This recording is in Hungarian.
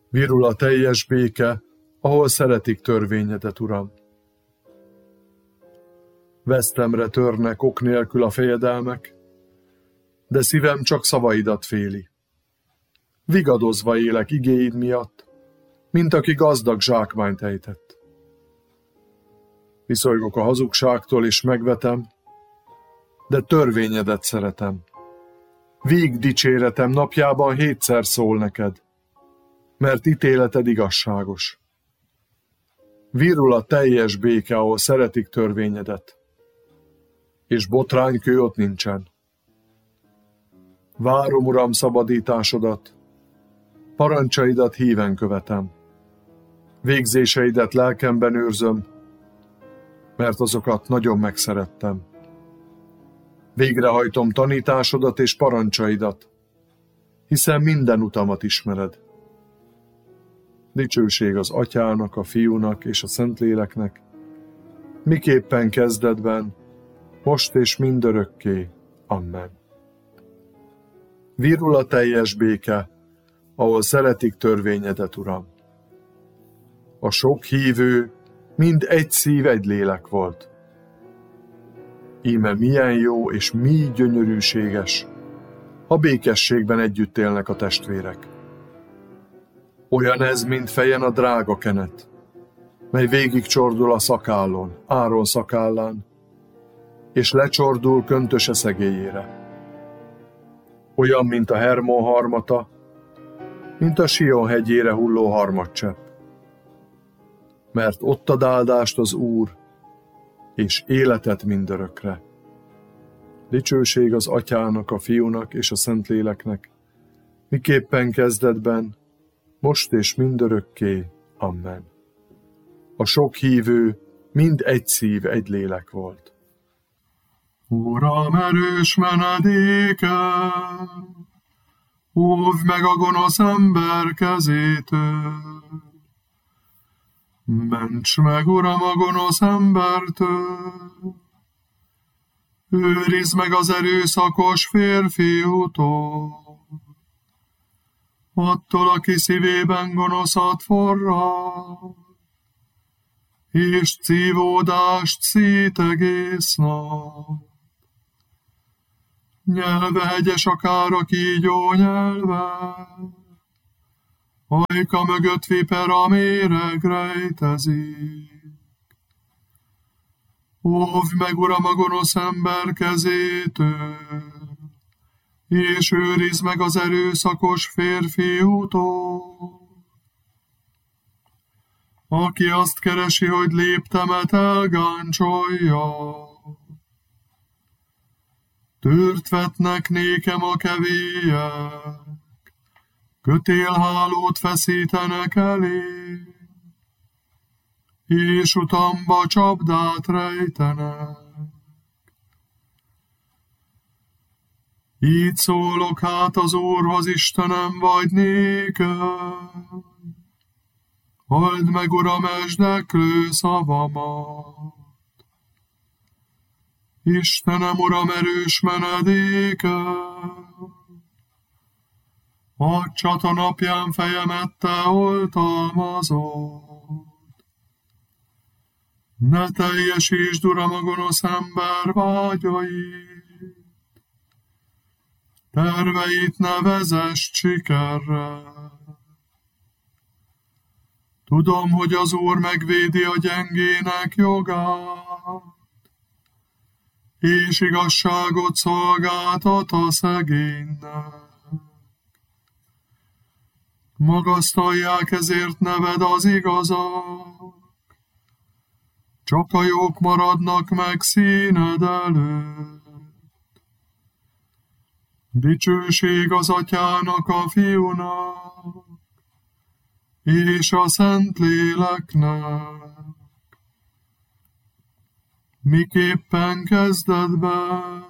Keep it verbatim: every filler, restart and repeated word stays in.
Virul a teljes béke, ahol szeretik törvényedet, Uram. Vesztemre törnek ok nélkül a fejedelmek, de szívem csak szavaidat féli. Vigadozva élek igéid miatt, mint aki gazdag zsákmányt ejtett. Viszolygok a hazugságtól és megvetem, de törvényedet szeretem. Vég dicséretem napjában hétszer szól neked, mert ítéleted igazságos. Virul a teljes béke, ahol szeretik törvényedet, és botránykő ott nincsen. Várom, Uram, szabadításodat, parancsaidat híven követem. Végzéseidet lelkemben őrzöm, mert azokat nagyon megszerettem. Végrehajtom tanításodat és parancsaidat, hiszen minden utamat ismered. Dicsőség az Atyának, a Fiúnak és a Szentléleknek, miképpen kezdetben, most és mindörökké. Amen. Virul a teljes béke, ahol szeretik törvényedet, Uram. A sok hívő mind egy szív, egy lélek volt. Íme milyen jó és mi gyönyörűséges, ha békességben együtt élnek a testvérek. Olyan ez, mint fejen a drága kenet, mely végig csordul a szakállon, Áron szakállán, és lecsordul köntöse szegélyére. Olyan, mint a Hermon harmata, mint a Sion hegyére hulló harmadcsepp. Mert ott ad áldást az Úr, és életet mindörökre. Dicsőség az Atyának, a Fiúnak és a Szentléleknek, miképpen kezdetben, most és mindörökké. Amen. A sok hívő mind egy szív, egy lélek volt. Uram, erős menedéke, óvj meg a gonosz ember kezétől. Ments meg, Uram, a gonosz embertől, őrizd meg az erőszakos férfiútól, attól, aki szívében gonoszat forrad, és szívódást szít egész nap. Nyelve hegyes akár a kígyó nyelve, ajka mögött vipera méreg rejtezik. Óvj meg, Uram, a gonosz ember kezétől, és őrizd meg az erőszakos férfiútól, aki azt keresi, hogy léptemet elgáncsolja. Tört vetnek nékem a kevélyek, kötélhálót feszítenek elé, és utamba csapdát rejtenek. Így szólok hát az Úrhoz, Istenem, vagy néked. Halld meg, Uram, esdeklő szavamat. Istenem, Uram, erős menedéke, a csata napján fejemet te oltalmazod. Ne teljesítsd, Uram, a gonosz ember vágyait, terveit ne vezess sikerre. Tudom, hogy az Úr megvédi a gyengének jogát, és igazságot szolgáltat a szegénynek. Magasztalják ezért neved az igazak, csak a jók maradnak meg színed előtt. Dicsőség az Atyának, a Fiúnak, és a Szentléleknek, miképpen kezdetben,